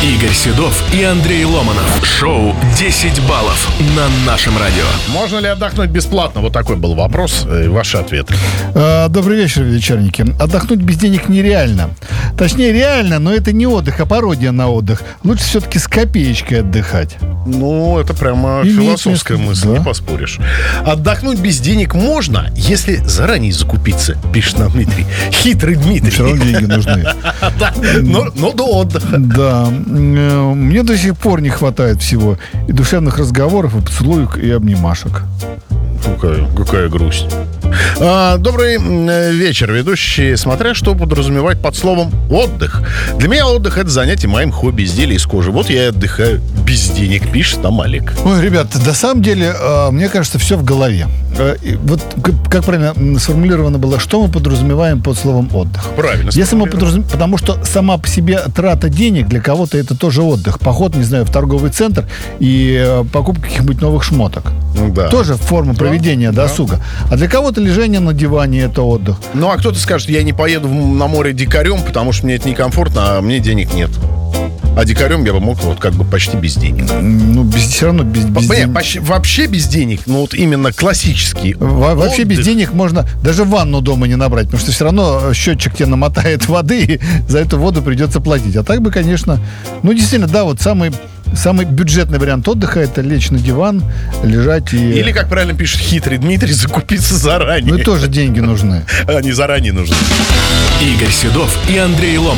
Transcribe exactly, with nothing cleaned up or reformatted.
Игорь Седов и Андрей Ломанов. Шоу десять баллов на нашем радио. Можно ли отдохнуть бесплатно? Вот такой был вопрос. И ваши ответы. Добрый вечер, вечерники. Отдохнуть без денег нереально. Точнее, реально, но это не отдых, а пародия на отдых. Лучше все-таки с копеечкой отдыхать. Ну, это прямо Имеет философская место, мысль, да. не поспоришь. Отдохнуть без денег можно, если заранее закупиться, пишет нам Дмитрий. Хитрый Дмитрий. Все равно деньги нужны. Да, но, но до отдыха. Да. Мне до сих пор не хватает всего. И душевных разговоров, и поцелуек, и обнимашек. Какая, какая грусть. А, добрый вечер, ведущие. Смотря что подразумевать под словом «отдых». Для меня отдых — это занятие моим хобби, изделия из кожи. Вот я и отдыхаю без денег, пишет нам Олег. Ой, ребят, на самом деле, мне кажется, все в голове. Вот как правильно сформулировано было, что мы подразумеваем под словом «отдых». Правильно. Если мы подразумеваем, потому что сама по себе трата денег для кого-то это тоже отдых. Поход, не знаю, в торговый центр и покупка каких-нибудь новых шмоток. Да. Тоже форма Да, проведения да. досуга. А для кого-то лежание на диване — это отдых. Ну, а кто-то скажет, я не поеду на море дикарем, потому что мне это некомфортно, а мне денег нет. А дикарем я бы мог вот как бы почти без денег. Ну, без, все равно без, без Понятно, денег. почти- вообще без денег, ну вот именно классический. Во- Вообще без отдых. денег можно даже ванну дома не набрать, потому что все равно счетчик тебе намотает воды, и за эту воду придется платить. А так бы, конечно, ну, действительно, да, вот самый, самый бюджетный вариант отдыха — это лечь на диван, лежать и... Или, как правильно пишет хитрый Дмитрий, закупиться заранее. Ну, и тоже деньги нужны. Они заранее нужны. Игорь Седов и Андрей Ломанов.